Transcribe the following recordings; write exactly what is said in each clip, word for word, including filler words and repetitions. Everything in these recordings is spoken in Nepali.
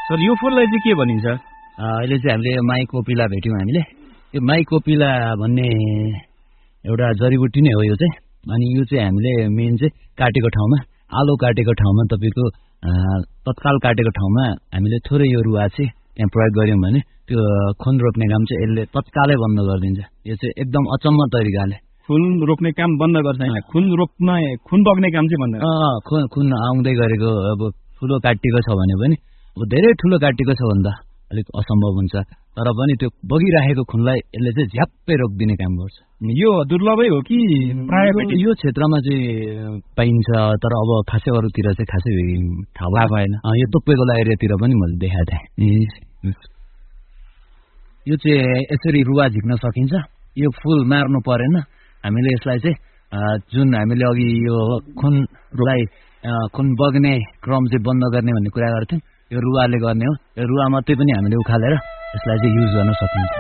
सर यो फुललाई चाहिँ के भनिन्छ? अहिले चाहिँ हामीले माई कोपिला भेट्यौँ हामीले। यो माई कोपिला भन्ने एउटा जडीबुटी नै हो यो चाहिँ। अनि यो चाहिँ हामीले मेन चाहिँ काटेको ठाउँमा, आलो काटेको ठाउँमा, तपाईँको तत्काल काटेको ठाउँमा हामीले थोरै यो रुवा चाहिँ त्यहाँ प्रयोग गऱ्यौँ भने त्यो खुन रोप्ने काम चाहिँ यसले तत्कालै बन्द गरिदिन्छ। यो चाहिँ एकदम अचम्म तरिकाले खुन रोप्ने काम बन्द गर्छ, खुन रोप्न खुन बग्ने काम चाहिँ बन्द अँ खुन खुन आउँदै गरेको अब ठुलो काटिएको छ भने पनि, अब धेरै ठुलो काटिएको छ भने त अलिक असम्भव हुन्छ, तर पनि त्यो बगिराखेको खुनलाई यसले चाहिँ झ्याप्पै रोकिदिने काम गर्छ। यो दुर्लभै हो कि प्राय यो क्षेत्रमा चाहिँ पाइन्छ, तर अब खासै अरूतिर चाहिँ खासै थाहा भएन। यो तोप्पेकोला एरियातिर पनि मैले देखाएको थिएँ। यो चाहिँ यसरी रुवा झिक्न सकिन्छ। यो फुल मार्नु परेन, हामीले यसलाई चाहिँ जुन हामीले अघि यो खुनलाई खुन बग्ने क्रम चाहिँ बन्द गर्ने भन्ने कुरा गर्थ्यौँ, यो रुवाले गर्ने हो। यो रुवा मात्रै पनि हामीले उखालेर यसलाई चाहिँ युज गर्न सकिन्छ।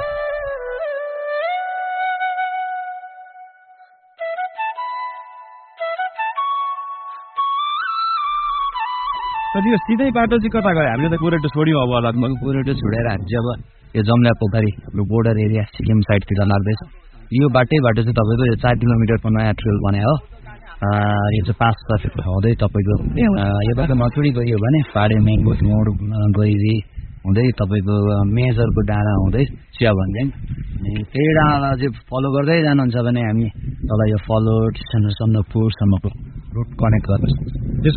यो सिधै बाटो चाहिँ कता गयो? हामीले त कोरेटो छोड्यौँ, अब लगभग कोरेटो छोडेर हामी चाहिँ अब यो जम्ला पोखरी बोर्डर एरिया सिक्किम साइडतिर लाग्दैछ। यो बाटै बाटो चाहिँ तपाईँको यो चार किलोमिटरको नयाँ ट्रेल बनायो हो। यो चाहिँ पाँच ट्राफिक हुँदै तपाईँको यो बाटो मथुरी गयो भने फाडे मेङ्गो मोड गइरी हुँदै तपाईँको मेजरको डाँडा हुँदै चिया भन्ज्याङ, त्यही डाँडालाई चाहिँ फलो गर्दै जानुहुन्छ भने हामी तल यो फलोट सन्दकपुरसम्मको रुट कनेक्ट गर्छ।